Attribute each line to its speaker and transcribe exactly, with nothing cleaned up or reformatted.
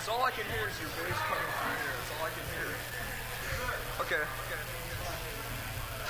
Speaker 1: All I can hear is your voice coming through here. That's all I can hear. Okay. Okay.